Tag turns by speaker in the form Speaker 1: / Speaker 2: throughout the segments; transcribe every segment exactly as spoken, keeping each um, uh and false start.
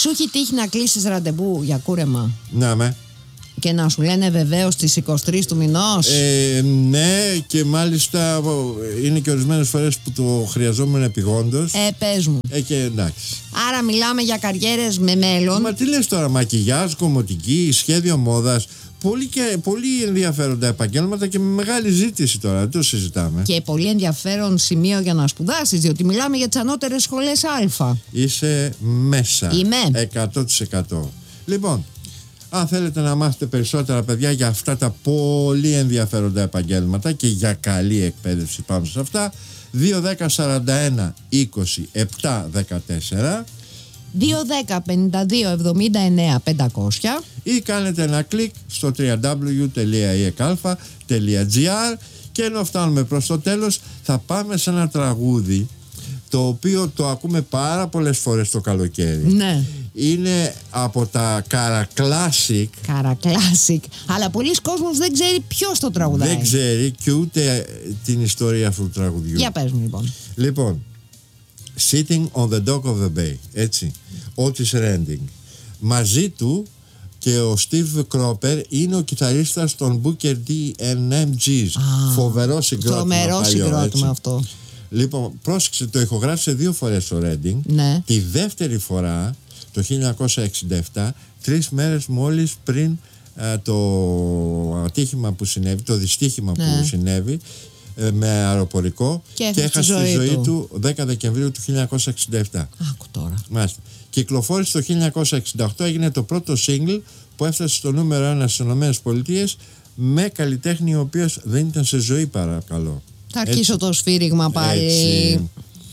Speaker 1: Σου έχει τύχει να κλείσεις ραντεβού για κούρεμα?
Speaker 2: Ναι, με.
Speaker 1: Και να σου λένε βεβαίως στις είκοσι τρεις του μηνός?
Speaker 2: Ε, ναι, και μάλιστα είναι και ορισμένες φορές που το χρειαζόμουν επειγόντως.
Speaker 1: Ε, πες μου.
Speaker 2: Ε, και εντάξει.
Speaker 1: Άρα μιλάμε για καριέρες με μέλλον.
Speaker 2: Μα τι λες τώρα, μακιγιάζ, κομμωτική, σχέδιο μόδας. Πολύ, και, πολύ ενδιαφέροντα επαγγέλματα και με μεγάλη ζήτηση τώρα, δεν το συζητάμε.
Speaker 1: Και πολύ ενδιαφέρον σημείο για να σπουδάσεις, διότι μιλάμε για τις ανώτερες σχολές Α.
Speaker 2: Είσαι μέσα.
Speaker 1: Είμαι.
Speaker 2: εκατό τοις εκατό. Λοιπόν, αν θέλετε να μάθετε περισσότερα, παιδιά, για αυτά τα πολύ ενδιαφέροντα επαγγέλματα και για καλή εκπαίδευση πάνω σε αυτά, δύο δέκα σαράντα ένα είκοσι επτά δεκατέσσερα,
Speaker 1: δύο δέκα πενήντα δύο εβδομήντα εννέα πεντακόσια,
Speaker 2: ή κάνετε ένα κλικ στο double-u double-u double-u τελεία ι εκ αλφα τελεία τζι άρ. Και ενώ φτάνουμε προς το τέλος, θα πάμε σε ένα τραγούδι το οποίο το ακούμε πάρα πολλές φορές το καλοκαίρι.
Speaker 1: Ναι.
Speaker 2: Είναι από τα Καρακλάσικ.
Speaker 1: Καρακλάσικ. Αλλά πολλοί κόσμος δεν ξέρει ποιος το τραγουδάει.
Speaker 2: Δεν ξέρει και ούτε την ιστορία αυτού του τραγουδιού.
Speaker 1: Για πες μου λοιπόν.
Speaker 2: Λοιπόν, Sitting on the Dock of the Bay, έτσι, Otis Redding. Μαζί του και ο Steve Cropper είναι ο κιθαρίστας των Booker T and εμ τζι. Φοβερό συγκρότημα.
Speaker 1: Τρομερό συγκρότημα αυτό.
Speaker 2: Λοιπόν, πρόσεξε, το ηχογράφησε δύο φορές ο Redding.
Speaker 1: Ναι.
Speaker 2: Τη δεύτερη φορά το χίλια εννιακόσια εξήντα επτά, τρεις μέρες μόλις πριν α, το ατύχημα που συνέβη, το δυστύχημα ναι. που συνέβη ε, με αεροπορικό,
Speaker 1: και,
Speaker 2: και έχασε τη ζωή, ζωή του.
Speaker 1: του
Speaker 2: δέκα Δεκεμβρίου του χίλια εννιακόσια εξήντα επτά.
Speaker 1: Άκου τώρα.
Speaker 2: Μάλιστα. Κυκλοφόρησε το χίλια εννιακόσια εξήντα οκτώ, έγινε το πρώτο single που έφτασε στο νούμερο ένα στις ΗΠΑ με καλλιτέχνη ο οποίος δεν ήταν σε ζωή, παρακαλώ.
Speaker 1: Θα αρχίσω το σφύριγμα πάλι. Έτσι.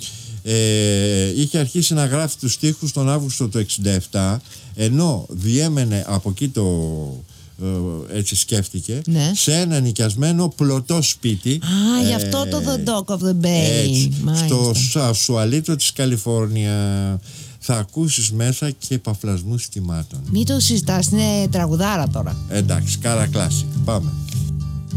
Speaker 2: Ε, είχε αρχίσει να γράφει τους στίχους τον Αύγουστο του εξήντα επτά, ενώ διέμενε από εκεί το ε, έτσι σκέφτηκε, ναι. σε ένα νοικιασμένο πλωτό σπίτι.
Speaker 1: Α, ε, γι' αυτό το The Dock of the Bay.
Speaker 2: Έτσι, στο Σασουαλίτο της Καλιφόρνια. Θα ακούσεις μέσα και παφλασμούς θυμάτων.
Speaker 1: Μην το συζητάς, είναι τραγουδάρα τώρα.
Speaker 2: Εντάξει, Καρακλάσικ, πάμε.